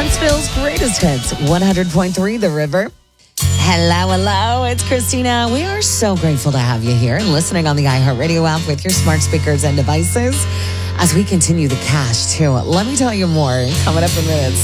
Huntsville's greatest hits, 100.3 The River. Hello. It's Christina. We are so grateful to have you here and listening on the iHeartRadio app with your smart speakers and devices as we continue the cash, too. Let me tell you more coming up in minutes.